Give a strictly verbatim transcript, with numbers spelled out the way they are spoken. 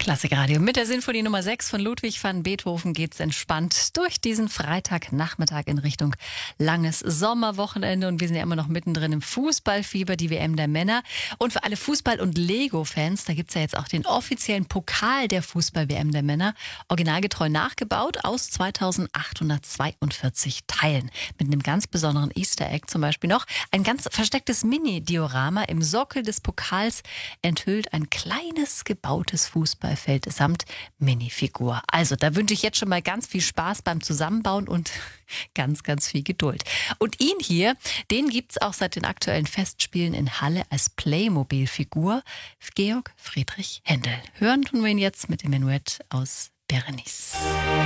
Klassikradio. Mit der Sinfonie Nummer sechs von Ludwig van Beethoven geht's entspannt durch diesen Freitagnachmittag in Richtung langes Sommerwochenende. Und wir sind ja immer noch mittendrin im Fußballfieber, die W M der Männer. Und für alle Fußball- und Lego-Fans, da gibt's ja jetzt auch den offiziellen Pokal der Fußball-W M der Männer. Originalgetreu nachgebaut aus zweitausendachthundertzweiundvierzig Teilen. Mit einem ganz besonderen Easter Egg zum Beispiel noch. Ein ganz verstecktes Mini-Diorama im Sockel des Pokals enthüllt ein kleines gebautes Fußballfeld samt Minifigur. Also da wünsche ich jetzt schon mal ganz viel Spaß beim Zusammenbauen und ganz, ganz viel Geduld. Und ihn hier, den gibt's auch seit den aktuellen Festspielen in Halle als Playmobil-Figur. Georg Friedrich Händel. Hören tun wir ihn jetzt mit dem Menuett aus Berenice.